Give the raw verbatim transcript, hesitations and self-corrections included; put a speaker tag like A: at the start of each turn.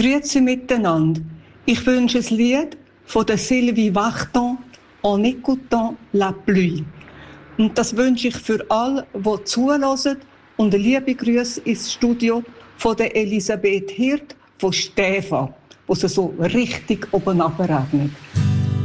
A: Grüezi miteinander. Ich wünsche ein Lied von der Sylvie Vartan, En écoutant la pluie. Und das wünsche ich für alle, die zuhören. Und eine liebe Grüße ins Studio von der Elisabeth Hirt von Stäfa, wo sie so richtig oben abregnet.